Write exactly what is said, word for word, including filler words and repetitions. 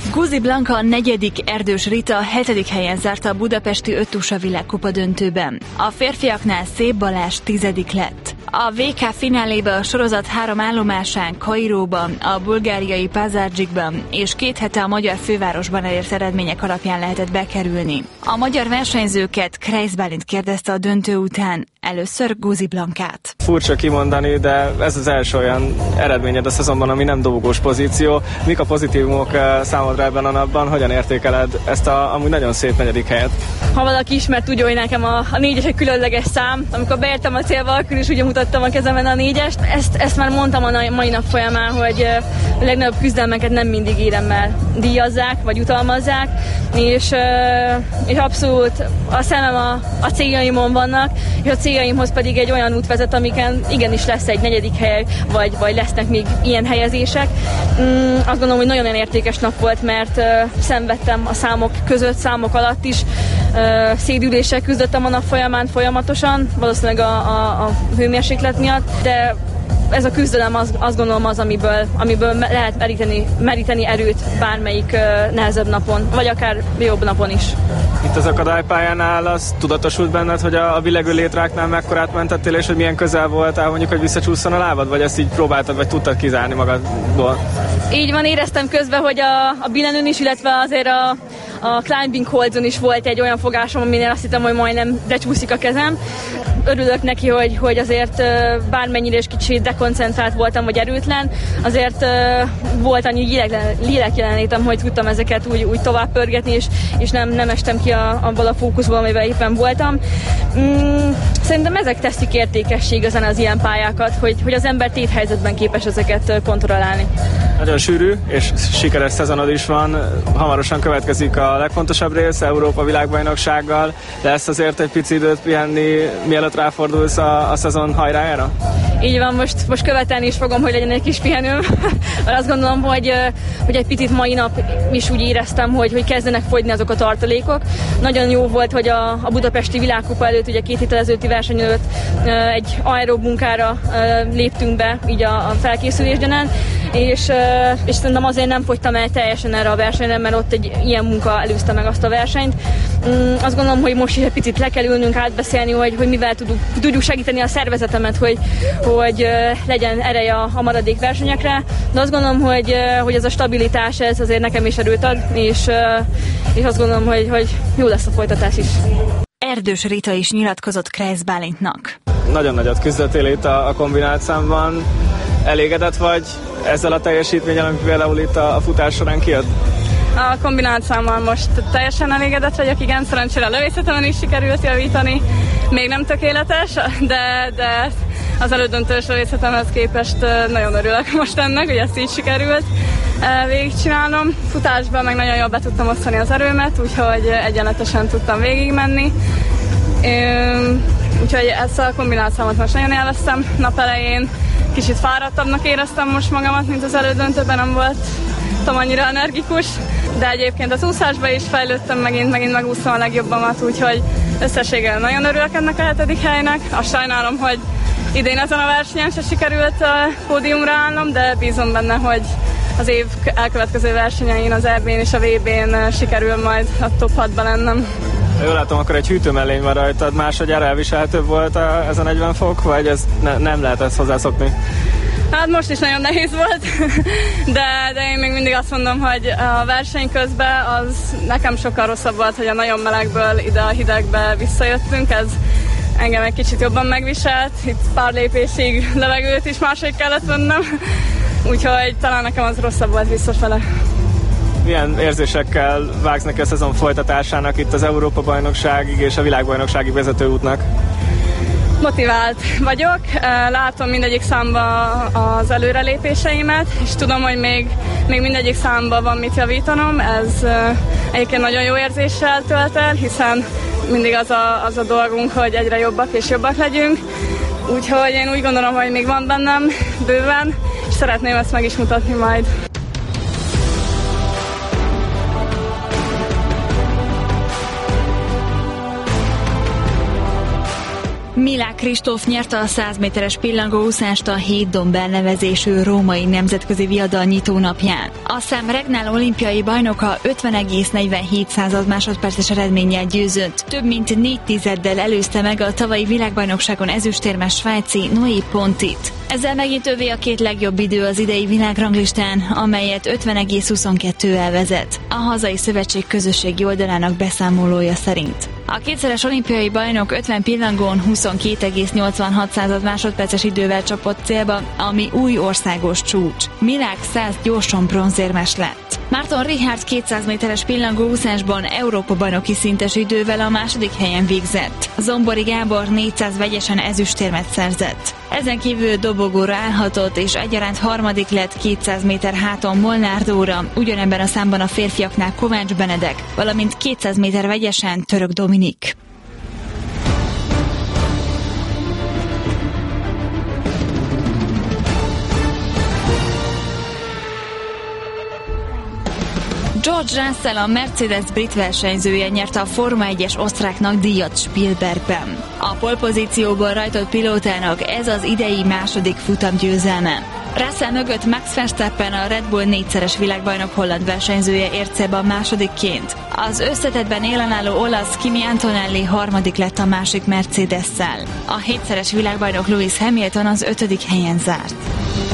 Guzi Blanka a negyedik, Erdős Rita a hetedik helyen zárta a budapesti öttusa világkupa döntőben. A férfiaknál Szép Balázs tizedik lett. A vé ká fináléba a sorozat három állomásán, Kairóban, a bulgáriai Pazardzsikban és két hete a magyar fővárosban elért eredmények alapján lehetett bekerülni. A magyar versenyzőket Kreis Bálint kérdezte a döntő után, először Guzi Blankát. Furcsa kimondani, de ez az első olyan eredményed a szezonban, ami nem dobogós pozíció. Mik a pozitívumok számodra ebben a napban? Hogyan értékeled ezt a amúgy nagyon szép negyedik helyet? Ha valaki ismer, tudja, hogy nekem a, a négyes egy különleges szám. Amikor beértem a célba, akkor is ugye mutattam a kezemen a négyest. Ezt, ezt már mondtam a mai nap folyamán, hogy a legnagyobb küzdelmeket nem mindig éremmel díjazzák, vagy utalmazzák, és, és abszolút a szemem a, a céljaimon vannak, és a céljaimhoz pedig egy olyan út vezet, amiken igenis lesz egy negyedik hely, vagy, vagy lesznek még ilyen helyezések. Mm, azt gondolom, hogy nagyon értékes nap volt, mert uh, szenvedtem a számok között, számok alatt is. Uh, szédüléssel küzdöttem a nap folyamán folyamatosan, valószínűleg a, a, a hőmérséklet miatt, de ez a küzdelem az, azt gondolom az, amiből, amiből lehet meríteni, meríteni erőt bármelyik uh, nehezebb napon, vagy akár jobb napon is. Itt az akadálypályánál az tudatosult benned, hogy a, a billegő létráknál mekkorát mentettél, és hogy milyen közel voltál mondjuk, hogy visszacsúszson a lábad, vagy ezt így próbáltad, vagy tudtad kizárni magadból? Így van, éreztem közben, hogy a, a billenőn is, illetve azért a, a climbing holdson is volt egy olyan fogásom, aminél azt hittem, hogy majdnem becsúszik a kezem. Örülök neki, hogy, hogy azért bármennyire is kicsit dekoncentrált voltam, vagy erőtlen, azért volt annyi lélekjelenétem, hogy tudtam ezeket úgy, úgy tovább pörgetni, és, és nem, nem estem ki a, abból a fókuszból, amivel éppen voltam. Mm, szerintem ezek teszik értékessé igazán az ilyen pályákat, hogy, hogy az ember téthelyzetben képes ezeket kontrollálni. Nagyon sűrű és sikeres szezonod is van. Hamarosan következik a legfontosabb rész, Európa világbajnoksággal. Lesz azért egy pici időt pihenni, mielőtt ráfordulsz a, a szezon hajrájára? Így van, most, most követelni is fogom, hogy legyen egy kis pihenőm. Mert azt gondolom, hogy, hogy egy picit mai nap is úgy éreztem, hogy, hogy kezdenek fogyni azok a tartalékok. Nagyon jó volt, hogy a, a budapesti világkupa előtt, ugye két héttel ezelőtti verseny előtt egy aerob munkára léptünk be, így a, a felkészülésgyanen, és, és szerintem azért nem fogytam el teljesen erre a versenyre, mert ott egy ilyen munka előzte meg azt a versenyt. Azt gondolom, hogy most is egy picit le kell ülnünk átbeszélni, hogy, hogy mivel tudjuk, tudjuk segíteni a szervezetemet, hogy, hogy legyen ereje a, a maradék versenyekre, de azt gondolom, hogy, hogy ez a stabilitás, ez azért nekem is erőt ad, és, és azt gondolom, hogy, hogy jó lesz a folytatás is. Erdős Rita is nyilatkozott Kreis Bálintnak. Nagyon nagyot küzdöttél itt a, a kombinált számban. Elégedett vagy ezzel a teljesítménnyel, ami például itt a, a futás során kijött? A kombinált számmal most teljesen elégedett vagyok, igen, szerencsére a lövészetemen is sikerült javítani. Még nem tökéletes, de, de az elődöntős lövészetemhez képest nagyon örülök most ennek, hogy ezt így sikerült végigcsinálnom. Futásban meg nagyon jól be tudtam osztani az erőmet, úgyhogy egyenletesen tudtam végigmenni. Úgyhogy ezt a kombinált számot most nagyon élveztem nap elején. Kicsit fáradtabbnak éreztem most magamat, mint az elődöntőben, nem voltam annyira energikus, de egyébként az úszásban is fejlődtem, megint, megint megúsztam a legjobbamat, úgyhogy összességgel nagyon örülök ennek a hetedik helynek. Azt sajnálom, hogy idén ezen a versenyen se sikerült a pódiumra állnom, de bízom benne, hogy az év elkövetkező versenyein, az é bén és a vé bén sikerül majd a top hatban lennem. Jól látom, akkor egy hűtőmellény van rajtad, másodjára elviselhetőbb volt a, ez a negyven fok, vagy ez ne, nem lehet ezt hozzászokni? Hát most is nagyon nehéz volt, de, de én még mindig azt mondom, hogy a verseny közben az nekem sokkal rosszabb volt, hogy a nagyon melegből ide a hidegbe visszajöttünk, ez engem egy kicsit jobban megviselt, itt pár lépésig levegőt is máshogy kellett vennem, úgyhogy talán nekem az rosszabb volt visszafele. Milyen érzésekkel vágsz neki a szezon folytatásának itt az Európa-bajnokságig és a világbajnokságig vezetőútnak? Motivált vagyok, látom mindegyik számba az előrelépéseimet, és tudom, hogy még, még mindegyik számba van mit javítanom. Ez egyébként nagyon jó érzéssel tölt el, hiszen mindig az a, az a dolgunk, hogy egyre jobbak és jobbak legyünk. Úgyhogy én úgy gondolom, hogy még van bennem bőven, és szeretném ezt meg is mutatni majd. Milák Kristóf nyerte a száz méteres pillangóúszást a Hét Domb elnevezésű római nemzetközi viadal nyitónapján. A szám regnál olimpiai bajnoka ötven egész negyvenhét másodperces eredménnyel győzött. Több mint négy tizeddel előzte meg a tavalyi világbajnokságon ezüstérmes svájci Noé Pontit. Ezzel megint övé a két legjobb idő az idei világranglistán, amelyet ötven egész huszonkettővel vezet. A hazai szövetség közösségi oldalának beszámolója szerint. A kétszeres olimpiai bajnok ötven pillangón huszonkét egész nyolcvanhat másodperces idővel csapott célba, ami új országos csúcs. Milák száz gyorson bronzérmes lett. Márton Richárd kétszáz méteres pillangóúszásban Európa-bajnoki szintes idővel a második helyen végzett. Zombori Gábor négyszáz vegyesen ezüstérmet szerzett. Ezen kívül dobogóra állhatott, és egyaránt harmadik lett kétszáz méter háton Molnár Dóra, ugyanebben a számban a férfiaknál Kovács Benedek, valamint kétszáz méter vegyesen Török Dominik. George Russell, a Mercedes brit versenyzője nyerte a Forma egyes osztráknak díjat Spielbergben. A polpozícióból rajtott pilótának ez az idei második futamgyőzelme. Russell mögött Max Verstappen, a Red Bull négyszeres világbajnok holland versenyzője ért célba másodikként. Az összetettben élenálló olasz Kimi Antonelli harmadik lett a másik Mercedes-szel. A hétszeres világbajnok Lewis Hamilton az ötödik helyen zárt.